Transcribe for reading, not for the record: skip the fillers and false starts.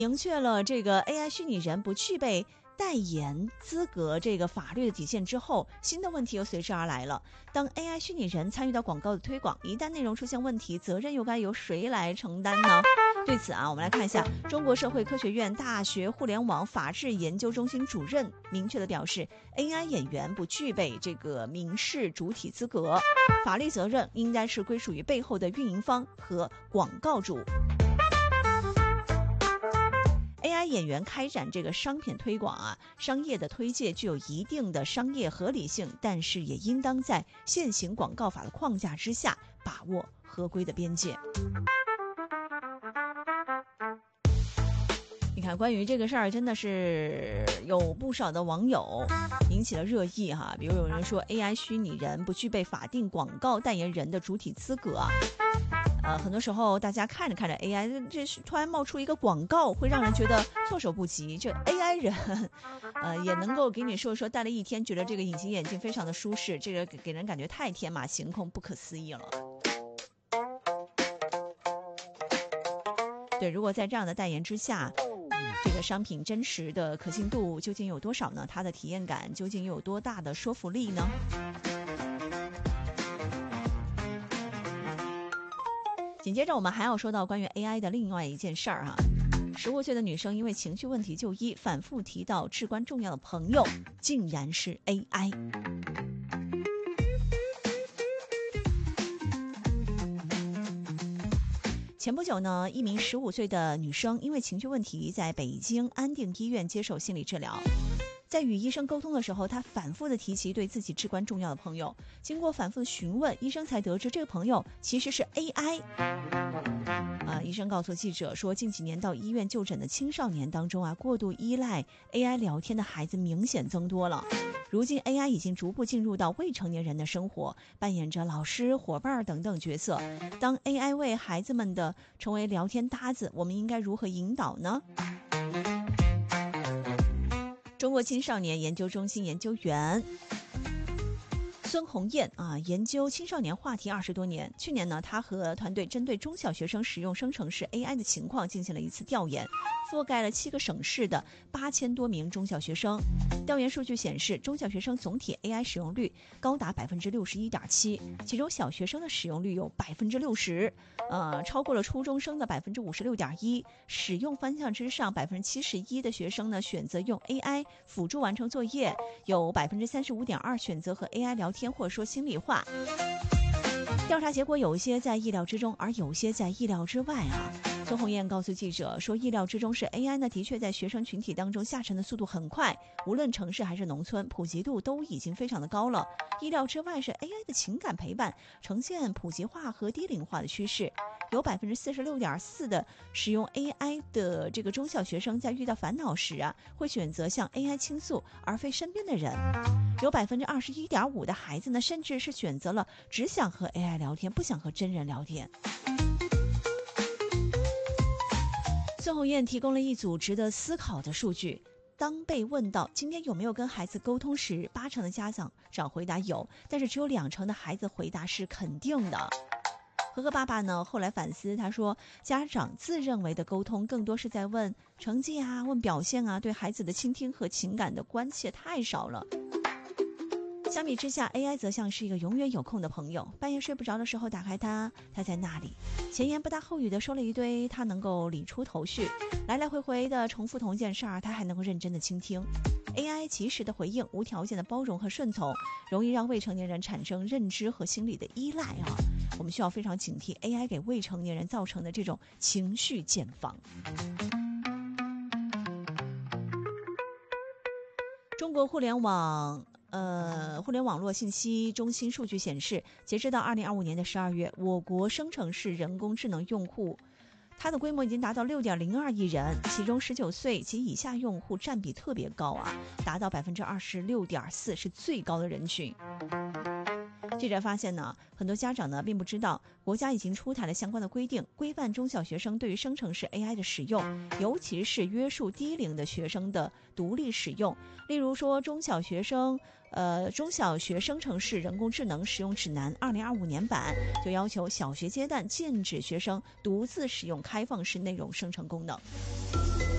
明确了这个 AI 虚拟人不具备代言资格这个法律的底线之后，新的问题又随之而来了。当 AI 虚拟人参与到广告的推广，一旦内容出现问题，责任又该由谁来承担呢？对此我们来看一下，中国社会科学院大学互联网法治研究中心主任明确的表示， AI 演员不具备这个民事主体资格，法律责任应该是归属于背后的运营方和广告主。AI 演员开展这个商品推广商业的推介具有一定的商业合理性，但是也应当在现行广告法的框架之下把握合规的边界。你看，关于这个事儿真的是有不少的网友引起了热议比如有人说 AI 虚拟人不具备法定广告代言人的主体资格很多时候大家看着看着 AI 这是突然冒出一个广告，会让人觉得措手不及。这 AI 人也能够给你说戴了一天觉得这个隐形眼镜非常的舒适，这个给人感觉太天马行空不可思议了。对，如果在这样的代言之下，这个商品真实的可信度究竟有多少呢？它的体验感究竟有多大的说服力呢？紧接着我们还要说到关于 AI 的另外一件事儿15岁的女生因为情绪问题就医，反复提到至关重要的朋友竟然是 AI。前不久呢，一名15岁的女生因为情绪问题在北京安定医院接受心理治疗。在与医生沟通的时候，她反复的提及对自己至关重要的朋友。经过反复的询问，医生才得知这个朋友其实是 AI。医生告诉记者说，近几年到医院就诊的青少年当中过度依赖 AI 聊天的孩子明显增多了。如今 AI 已经逐步进入到未成年人的生活，扮演着老师、伙伴等等角色。当 AI 为孩子们的成为聊天搭子，我们应该如何引导呢？中国青少年研究中心研究员孙红艳研究青少年话题20多年。去年呢，他和团队针对中小学生使用生成式 AI 的情况进行了一次调研，覆盖了7个省市的8000多名中小学生。调研数据显示，中小学生总体 AI 使用率高达 61.7%， 其中小学生的使用率有 60%，超过了初中生的 56.1%。使用方向之上 71% 的学生呢选择用 AI 辅助完成作业，有 35.2% 选择和 AI 聊天或者说心里话。调查结果有些在意料之中，而有些在意料之外孙红艳告诉记者说，意料之中是 AI 呢，的确在学生群体当中下沉的速度很快，无论城市还是农村，普及度都已经非常的高了。意料之外是 AI 的情感陪伴呈现普及化和低龄化的趋势，有 46.4% 的使用 AI 的这个中小学生在遇到烦恼时会选择向 AI 倾诉，而非身边的人。有 21.5% 的孩子呢，甚至是选择了只想和 AI 聊天，不想和真人聊天。孙红艳提供了一组值得思考的数据。当被问到今天有没有跟孩子沟通时，80%的家长回答有，但是只有2%的孩子回答是肯定的。和爸爸呢后来反思，他说家长自认为的沟通更多是在问成绩问表现对孩子的倾听和情感的关切太少了。相比之下 AI 则像是一个永远有空的朋友，半夜睡不着的时候打开它在那里，前言不搭后语的说了一堆，他能够理出头绪，来来回回的重复同一件事他还能够认真的倾听。 AI 及时的回应，无条件的包容和顺从，容易让未成年人产生认知和心理的依赖我们需要非常警惕 AI 给未成年人造成的这种情绪茧房。中国互联网络信息中心数据显示，截至到2025年的12月，我国生成式人工智能用户它的规模已经达到 6.02 亿人，其中19岁及以下用户占比特别高达到 26.4%， 是最高的人群。记者发现呢，很多家长呢并不知道，国家已经出台了相关的规定，规范中小学生对于生成式 AI 的使用，尤其是约束低龄的学生的独立使用。例如说，中小学生生成式人工智能使用指南2025年版就要求小学阶段禁止学生独自使用开放式内容生成功能。